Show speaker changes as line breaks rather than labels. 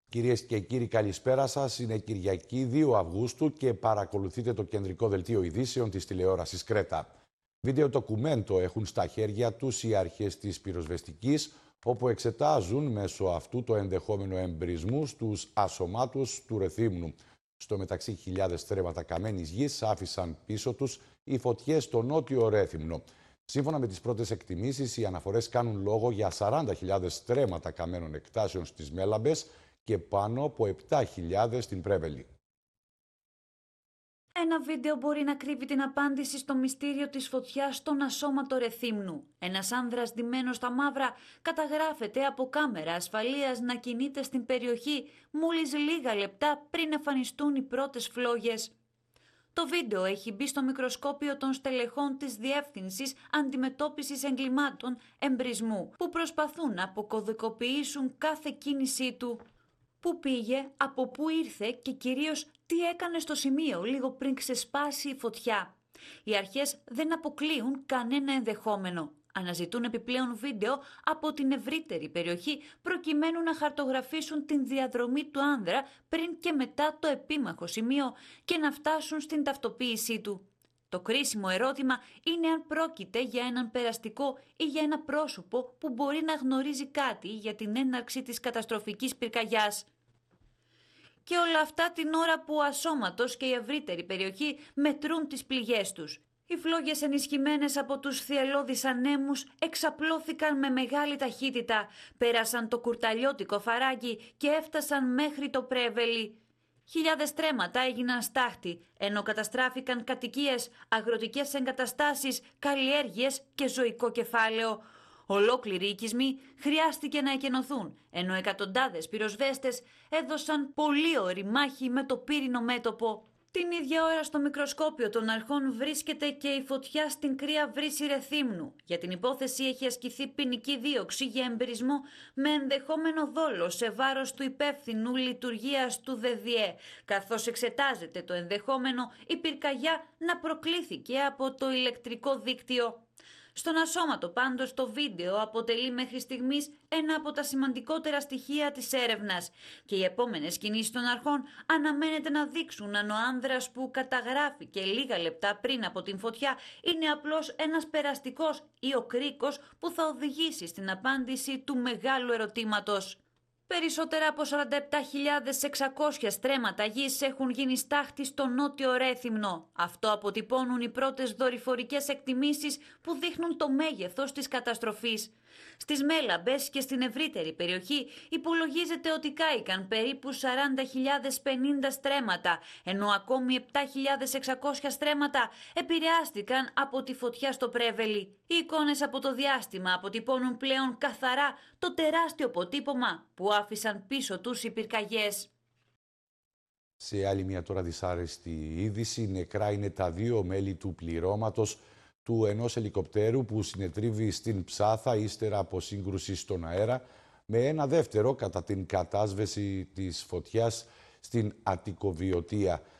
Κυρίες και κύριοι, καλησπέρα σας. Είναι Κυριακή 2 Αυγούστου και παρακολουθείτε το κεντρικό δελτίο ειδήσεων της τηλεόρασης Κρέτα. Βίντεο ντοκουμέντο έχουν στα χέρια τους οι αρχές της πυροσβεστικής, όπου εξετάζουν μέσω αυτού το ενδεχόμενο εμπρισμού στους ασωμάτους του Ρεθύμνου. Στο μεταξύ, χιλιάδες στρέμματα καμένης γης άφησαν πίσω τους οι φωτιές στο νότιο Ρέθυμνο. Σύμφωνα με τις πρώτες εκτιμήσεις, οι αναφορές κάνουν λόγο για 40.000 στρέμματα καμένων εκτάσεων στις Μέλαμπες και πάνω από 7.000 στην Πρέβελη.
Ένα βίντεο μπορεί να κρύβει την απάντηση στο μυστήριο της φωτιάς στον ασώματο Ρεθύμνου. Ένας άνδρας ντυμένος στα μαύρα καταγράφεται από κάμερα ασφαλείας να κινείται στην περιοχή μόλις λίγα λεπτά πριν εμφανιστούν οι πρώτες φλόγες. Το βίντεο έχει μπει στο μικροσκόπιο των στελεχών της Διεύθυνσης Αντιμετώπισης Εγκλημάτων Εμπρισμού, που προσπαθούν να αποκωδικοποιήσουν κάθε κίνησή του. Πού πήγε, από πού ήρθε και κυρίως τι έκανε στο σημείο λίγο πριν ξεσπάσει η φωτιά. Οι αρχές δεν αποκλείουν κανένα ενδεχόμενο. Αναζητούν επιπλέον βίντεο από την ευρύτερη περιοχή προκειμένου να χαρτογραφήσουν την διαδρομή του άνδρα πριν και μετά το επίμαχο σημείο και να φτάσουν στην ταυτοποίησή του. Το κρίσιμο ερώτημα είναι αν πρόκειται για έναν περαστικό ή για ένα πρόσωπο που μπορεί να γνωρίζει κάτι για την έναρξη της καταστροφικής πυρκαγιάς. Και όλα αυτά την ώρα που ο ασώματος και η ευρύτερη περιοχή μετρούν τις πληγές τους. Οι φλόγες ενισχυμένες από τους θυελλώδεις ανέμους εξαπλώθηκαν με μεγάλη ταχύτητα, πέρασαν το κουρταλιώτικο Φαράγγι και έφτασαν μέχρι το Πρέβελη. Χιλιάδες στρέμματα έγιναν στάχτη, ενώ καταστράφηκαν κατοικίες, αγροτικές εγκαταστάσεις, καλλιέργειες και ζωικό κεφάλαιο. Ολόκληροι οικισμοί χρειάστηκε να εκενωθούν, ενώ εκατοντάδες πυροσβέστες έδωσαν πολύωρη μάχη με το πύρινο μέτωπο. Την ίδια ώρα στο μικροσκόπιο των αρχών βρίσκεται και η φωτιά στην κρύα βρύση Ρεθύμνου. Για την υπόθεση έχει ασκηθεί ποινική δίωξη για εμπρισμό με ενδεχόμενο δόλο σε βάρος του υπεύθυνου λειτουργίας του ΔΔΕ, καθώς εξετάζεται το ενδεχόμενο η πυρκαγιά να προκλήθηκε από το ηλεκτρικό δίκτυο. Στον ασώματο πάντως το βίντεο αποτελεί μέχρι στιγμής ένα από τα σημαντικότερα στοιχεία της έρευνας και οι επόμενες κινήσεις των αρχών αναμένεται να δείξουν αν ο άνδρας που καταγράφηκε λίγα λεπτά πριν από την φωτιά είναι απλώς ένας περαστικός ή ο κρίκος που θα οδηγήσει στην απάντηση του μεγάλου ερωτήματος. Περισσότερα από 47.600 στρέμματα γης έχουν γίνει στάχτη στο νότιο Ρέθυμνο. Αυτό αποτυπώνουν οι πρώτες δορυφορικές εκτιμήσεις που δείχνουν το μέγεθος της καταστροφής. Στις Μέλαμπες και στην ευρύτερη περιοχή υπολογίζεται ότι κάηκαν περίπου 40.050 στρέμματα, ενώ ακόμη 7.600 στρέμματα επηρεάστηκαν από τη φωτιά στο Πρέβελη. Οι εικόνες από το διάστημα αποτυπώνουν πλέον καθαρά το τεράστιο αποτύπωμα που άφησαν πίσω τους οι πυρκαγιές.
Σε άλλη μια τώρα δυσάρεστη είδηση, νεκρά είναι τα 2 μέλη του πληρώματος του ενός ελικοπτέρου που συνετρίβει στην Ψάθα ύστερα από σύγκρουση στον αέρα, με ένα δεύτερο κατά την κατάσβεση της φωτιάς στην Αττικοβιωτία.